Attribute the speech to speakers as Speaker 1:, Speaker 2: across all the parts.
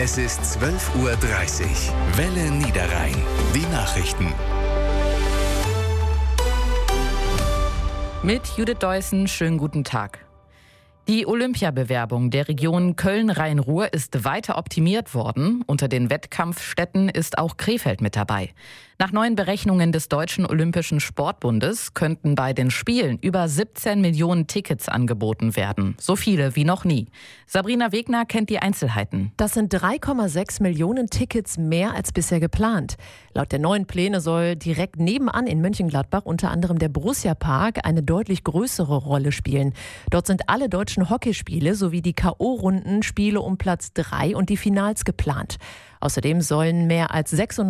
Speaker 1: Es ist 12:30 Uhr. Welle Niederrhein. Die Nachrichten.
Speaker 2: Mit Judith Deussen, schönen guten Tag. Die Olympiabewerbung der Region Köln-Rhein-Ruhr ist weiter optimiert worden. Unter den Wettkampfstätten ist auch Krefeld mit dabei. Nach neuen Berechnungen des Deutschen Olympischen Sportbundes könnten bei den Spielen über 17 Millionen Tickets angeboten werden. So viele wie noch nie. Sabrina Wegner kennt die Einzelheiten.
Speaker 3: Das sind 3,6 Millionen Tickets mehr als bisher geplant. Laut der neuen Pläne soll direkt nebenan in Mönchengladbach unter anderem der Borussia-Park eine deutlich größere Rolle spielen. Dort sind alle deutschen Hockeyspiele sowie die K.O.-Rundenspiele um Platz 3 und die Finals geplant. Außerdem sollen mehr als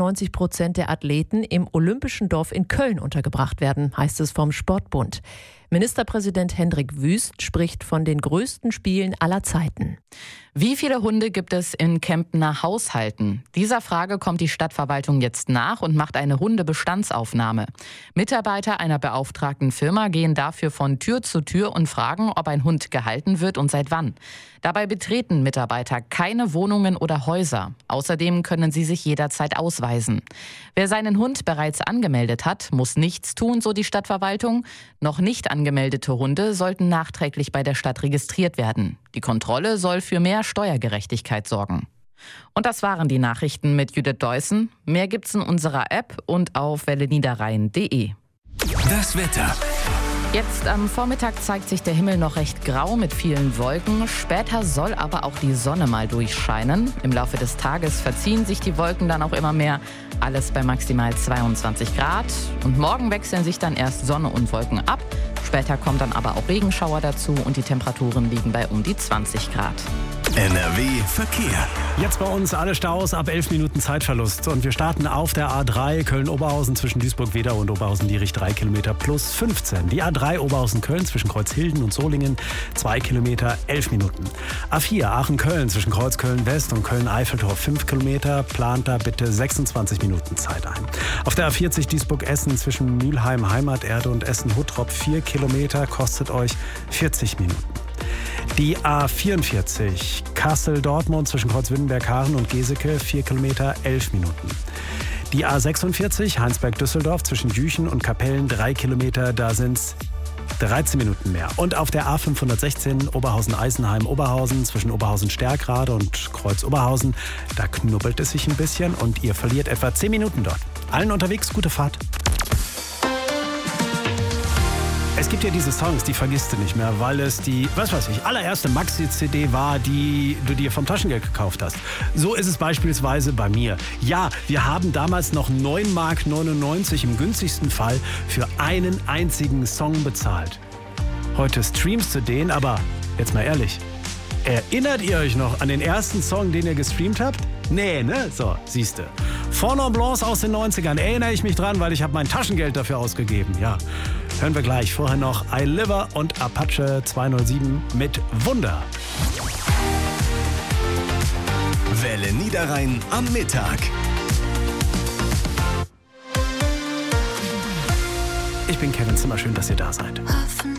Speaker 3: 96% der Athleten im Olympischen Dorf in Köln untergebracht werden, heißt es vom Sportbund. Ministerpräsident Hendrik Wüst spricht von den größten Spielen aller Zeiten.
Speaker 2: Wie viele Hunde gibt es in Kemptener Haushalten? Dieser Frage kommt die Stadtverwaltung jetzt nach und macht eine Hundebestandsaufnahme. Mitarbeiter einer beauftragten Firma gehen dafür von Tür zu Tür und fragen, ob ein Hund gehalten wird und seit wann. Dabei betreten Mitarbeiter keine Wohnungen oder Häuser. Außerdem können sie sich jederzeit ausweisen. Wer seinen Hund bereits angemeldet hat, muss nichts tun, so die Stadtverwaltung. Noch nicht angemeldete Hunde sollten nachträglich bei der Stadt registriert werden. Die Kontrolle soll für mehr Steuergerechtigkeit sorgen. Und das waren die Nachrichten mit Judith Deussen. Mehr gibt's in unserer App und auf welleniederrhein.de.
Speaker 1: Das Wetter.
Speaker 2: Jetzt am Vormittag zeigt sich der Himmel noch recht grau mit vielen Wolken. Später soll aber auch die Sonne mal durchscheinen. Im Laufe des Tages verziehen sich die Wolken dann auch immer mehr. Alles bei maximal 22 Grad. Und morgen wechseln sich dann erst Sonne und Wolken ab. Später kommen dann aber auch Regenschauer dazu und die Temperaturen liegen bei um die 20 Grad.
Speaker 1: NRW Verkehr.
Speaker 4: Jetzt bei uns alle Staus ab 11 Minuten Zeitverlust. Und wir starten auf der A3 Köln-Oberhausen zwischen Duisburg-Wedau und Oberhausen-Dierich 3 Kilometer plus 15. Die A3 Oberhausen-Köln zwischen Kreuzhilden und Solingen 2 Kilometer 11 Minuten. A4 Aachen-Köln zwischen Kreuzköln-West und Köln-Eiffeltor 5 Kilometer. Plant da bitte 26 Minuten Zeit ein. Auf der A40 Duisburg-Essen zwischen Mülheim-Heimaterde und Essen-Huttrop 4 Kilometer kostet euch 40 Minuten. Die A44 Kassel-Dortmund zwischen Kreuzwindenberg-Haaren und Geseke 4 Kilometer 11 Minuten. Die A46 Heinsberg-Düsseldorf zwischen Jüchen und Kapellen 3 Kilometer, da sind es 13 Minuten mehr. Und auf der A516 Oberhausen-Eisenheim-Oberhausen zwischen Oberhausen-Stärkrade und Kreuz-Oberhausen, da knubbelt es sich ein bisschen und ihr verliert etwa 10 Minuten dort. Allen unterwegs, gute Fahrt. Es gibt ja diese Songs, die vergisst du nicht mehr, weil es die, allererste Maxi-CD war, die du dir vom Taschengeld gekauft hast. So ist es beispielsweise bei mir. Ja, wir haben damals noch 9,99 Mark im günstigsten Fall für einen einzigen Song bezahlt. Heute streamst du den, aber jetzt mal ehrlich, erinnert ihr euch noch an den ersten Song, den ihr gestreamt habt? Nee, ne? So, siehste. Fond Blanc aus den 90ern, erinnere ich mich dran, weil ich habe mein Taschengeld dafür ausgegeben, ja. Hören wir gleich. Vorher noch I Liver und Apache 207 mit Wunder.
Speaker 1: Welle Niederrhein am Mittag.
Speaker 4: Ich bin Kevin Zimmer, schön, dass ihr da seid.